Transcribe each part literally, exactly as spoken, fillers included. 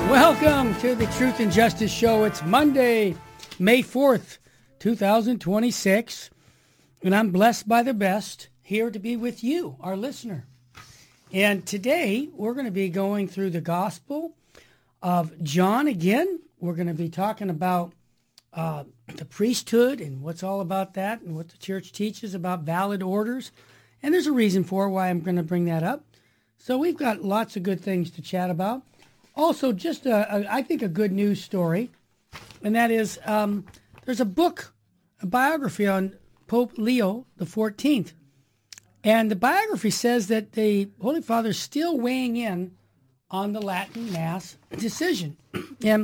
Welcome to the Truth and Justice Show. It's Monday, May fourth, two thousand twenty-six, and I'm blessed by the best, here to be with you, our listener. And today, we're going to be going through the Gospel of John again. We're going to be talking about uh, the priesthood and what's all about that and what the church teaches about valid orders. And there's a reason for why I'm going to bring that up. So we've got lots of good things to chat about. Also, just a, a, I think a good news story, and that is um, there's a book, a biography on Pope Leo the fourteenth. And the biography says that the Holy Father is still weighing in on the Latin Mass decision. And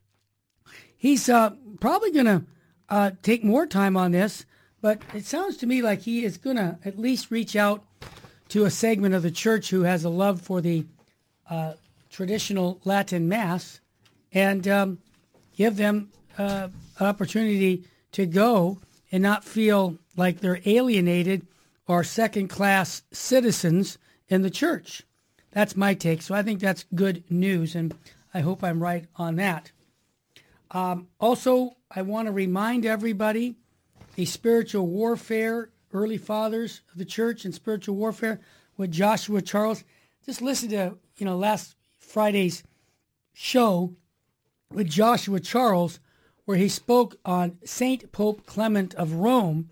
he's uh, probably going to uh, take more time on this, but it sounds to me like he is going to at least reach out to a segment of the church who has a love for the uh, traditional Latin Mass and um, give them uh, an opportunity to go and not feel like they're alienated or second-class citizens in the church. That's my take. So I think that's good news, and I hope I'm right on that. Um, also, I want to remind everybody the spiritual warfare, early fathers of the church and spiritual warfare with Joshua Charles. Just listen to, you know, last Friday's show with Joshua Charles, where he spoke on Saint Pope Clement of Rome.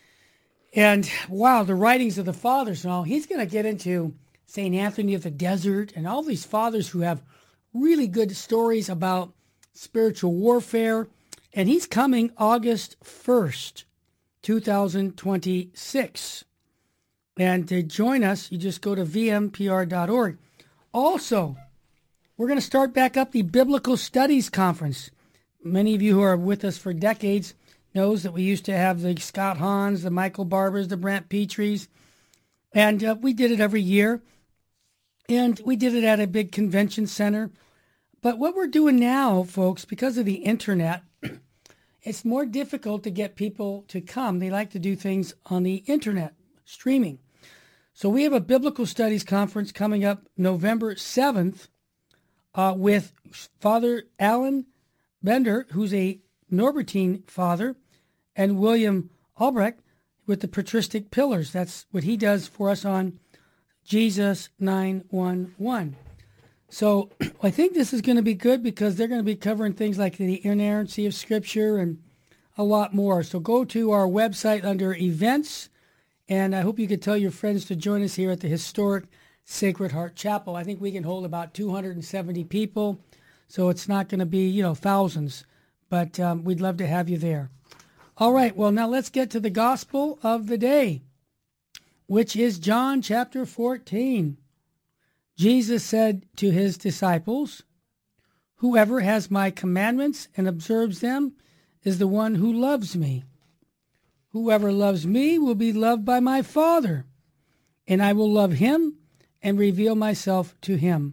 And wow, the writings of the fathers and all, he's going to get into Saint Anthony of the Desert and all these fathers who have really good stories about spiritual warfare. And he's coming August first, two thousand twenty-six. And to join us, you just go to v m p r dot org. Also, we're going to start back up the Biblical Studies Conference. Many of you who are with us for decades knows that we used to have the Scott Hahns, the Michael Barbers, the Brent Petries, and uh, we did it every year. And we did it at a big convention center. But what we're doing now, folks, because of the internet, it's more difficult to get people to come. They like to do things on the internet, streaming. So we have a Biblical Studies Conference coming up November seventh uh, with Father Alan Bender, who's a Norbertine father, and William Albrecht with the Patristic Pillars. That's what he does for us on Jesus nine one one. So I think this is going to be good because they're going to be covering things like the inerrancy of Scripture and a lot more. So go to our website under events, and I hope you could tell your friends to join us here at the historic Sacred Heart Chapel. I think we can hold about two hundred seventy people, so it's not going to be, you know, thousands, but um, we'd love to have you there. All right, well, now let's get to the gospel of the day, which is John chapter fourteen. Jesus said to his disciples, "Whoever has my commandments and observes them is the one who loves me. Whoever loves me will be loved by my Father, and I will love him and reveal myself to him."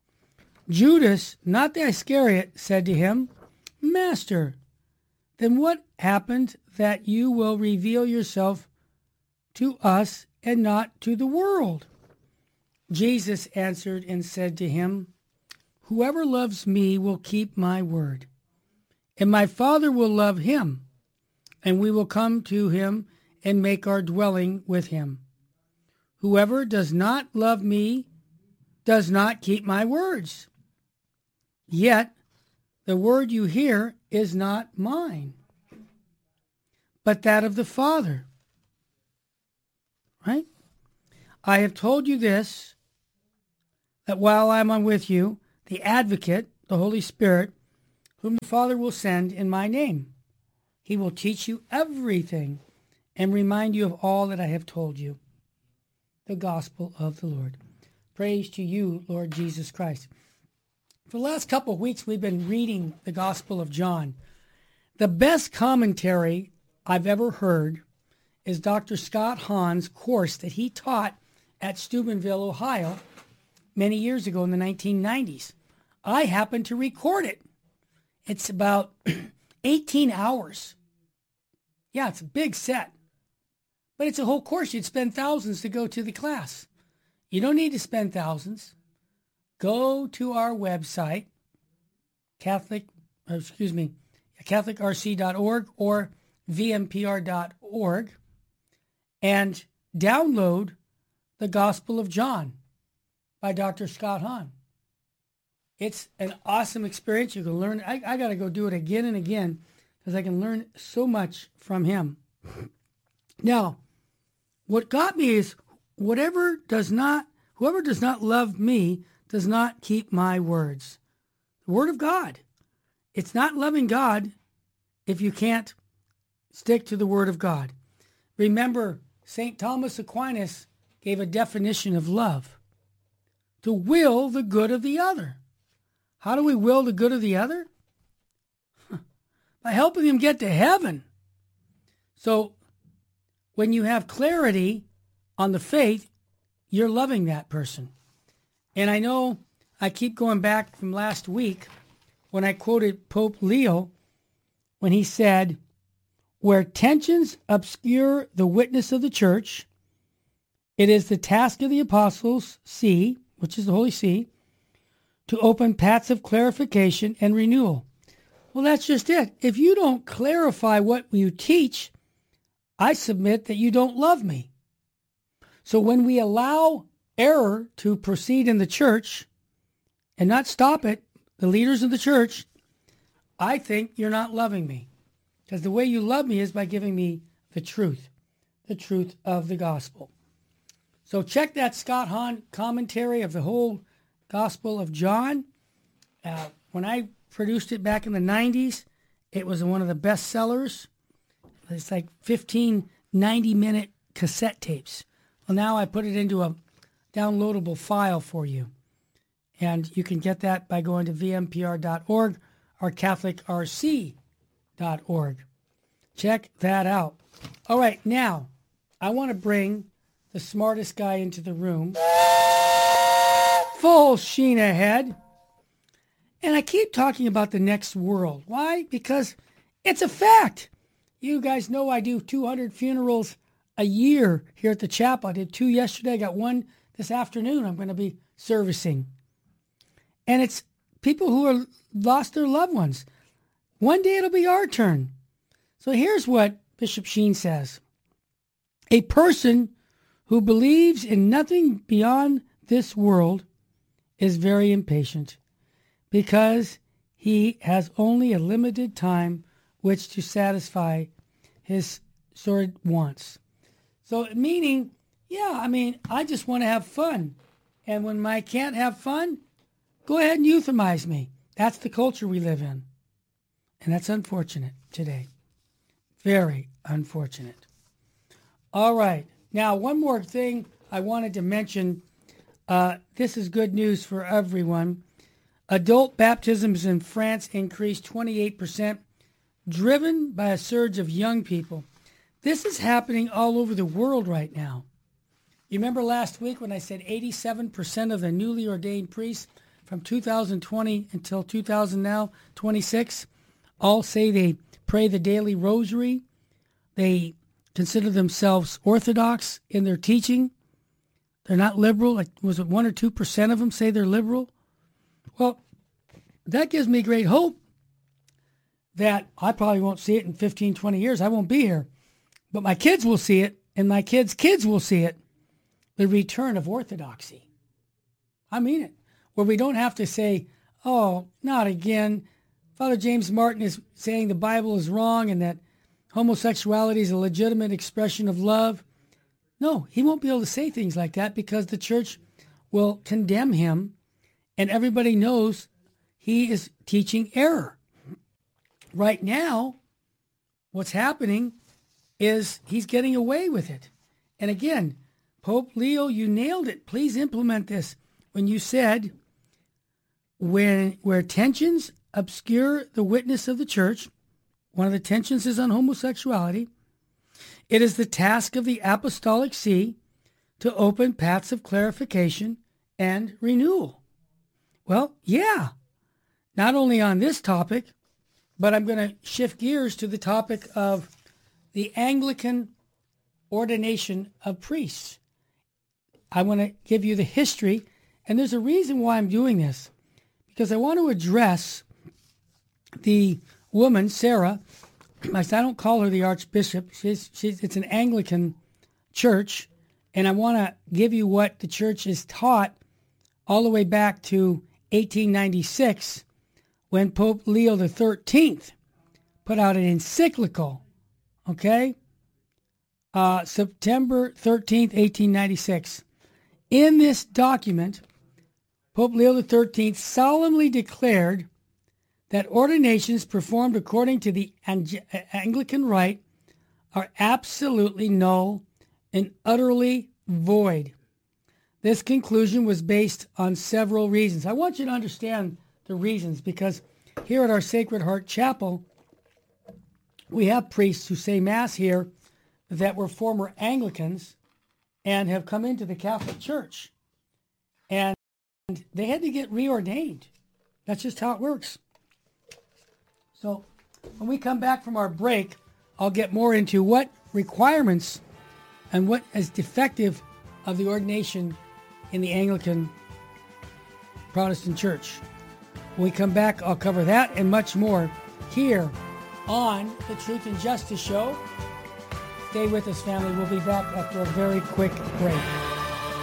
Judas, not the Iscariot, said to him, "Master, then what happened that you will reveal yourself to us and not to the world?" Jesus answered and said to him, "Whoever loves me will keep my word, and my Father will love him, and we will come to him and make our dwelling with him. Whoever does not love me does not keep my words. Yet the word you hear is not mine, but that of the Father." Right? "I have told you this, that while I am with you, the Advocate, the Holy Spirit, whom the Father will send in my name, he will teach you everything and remind you of all that I have told you." The Gospel of the Lord. Praise to you, Lord Jesus Christ. For the last couple of weeks, we've been reading the Gospel of John. The best commentary I've ever heard is Doctor Scott Hahn's course that he taught at Steubenville, Ohio, many years ago in the nineteen nineties. I happened to record it. It's about eighteen hours. Yeah, it's a big set. But it's a whole course. You'd spend thousands to go to the class. You don't need to spend thousands. Go to our website, Catholic, or excuse me, Catholic R C dot org or V M P R dot org and download the Gospel of John by Doctor Scott Hahn. It's an awesome experience. You can learn. I, I got to go do it again and again because I can learn so much from him. Now, what got me is whatever does not, whoever does not love me does not keep my words. The Word of God. It's not loving God if you can't stick to the Word of God. Remember, Saint Thomas Aquinas gave a definition of love. To will the good of the other. How do we will the good of the other? By helping him get to heaven. So when you have clarity on the faith, you're loving that person. And I know I keep going back from last week when I quoted Pope Leo when he said, where tensions obscure the witness of the church, it is the task of the apostles, see, which is the Holy See, to open paths of clarification and renewal. Well, that's just it. If you don't clarify what you teach, I submit that you don't love me. So when we allow error to proceed in the church and not stop it, the leaders of the church, I think you're not loving me. Because the way you love me is by giving me the truth, the truth of the gospel. So check that Scott Hahn commentary of the whole Gospel of John. Uh, when I produced it back in the nineties, it was one of the best sellers. It's like fifteen ninety-minute cassette tapes. Well, now I put it into a downloadable file for you. And you can get that by going to V M P R dot org or Catholic R C dot org. Check that out. All right, now I want to bring the smartest guy into the room. Full sheen ahead. And I keep talking about the next world. Why? Because it's a fact. You guys know I do two hundred funerals a year here at the chapel. I did two yesterday. I got one this afternoon I'm going to be servicing. And it's people who are lost their loved ones. One day it'll be our turn. So here's what Bishop Sheen says. A person who believes in nothing beyond this world is very impatient because he has only a limited time which to satisfy his sordid wants. So meaning, yeah, I mean, I just want to have fun. And when I can't have fun, go ahead and euthanize me. That's the culture we live in. And that's unfortunate today. Very unfortunate. All right. Now, one more thing I wanted to mention. Uh, this is good news for everyone. Adult baptisms in France increased twenty-eight percent, driven by a surge of young people. This is happening all over the world right now. You remember last week when I said eighty-seven percent of the newly ordained priests from two thousand twenty until two thousand now, twenty-six, all say they pray the daily rosary. They consider themselves orthodox in their teaching. They're not liberal. Like, was it one or two percent of them say they're liberal? Well, that gives me great hope that I probably won't see it in fifteen, twenty years. I won't be here. But my kids will see it, and my kids' kids will see it. The return of orthodoxy. I mean it. Where we don't have to say, oh, not again. Father James Martin is saying the Bible is wrong and that homosexuality is a legitimate expression of love. No, he won't be able to say things like that because the church will condemn him, and everybody knows he is teaching error. Right now, what's happening is he's getting away with it. And again, Pope Leo, you nailed it. Please implement this. When you said, when where tensions obscure the witness of the church, one of the tensions is on homosexuality, it is the task of the Apostolic See to open paths of clarification and renewal. Well, yeah, not only on this topic, but I'm going to shift gears to the topic of the Anglican ordination of priests. I want to give you the history, and there's a reason why I'm doing this, because I want to address the woman, Sarah, I don't call her the Archbishop. She's, she's, it's an Anglican church, and I want to give you what the church is taught all the way back to eighteen ninety-six, when Pope Leo the thirteenth put out an encyclical, okay? Uh, September thirteenth, eighteen ninety-six. In this document, Pope Leo the thirteenth solemnly declared that ordinations performed according to the Anglican rite are absolutely null and utterly void. This conclusion was based on several reasons. I want you to understand the reasons, because here at our Sacred Heart Chapel, we have priests who say Mass here that were former Anglicans and have come into the Catholic Church. And they had to get reordained. That's just how it works. So when we come back from our break, I'll get more into what requirements and what is defective of the ordination in the Anglican Protestant Church. When we come back, I'll cover that and much more here on the Truth and Justice Show. Stay with us, family. We'll be back after a very quick break.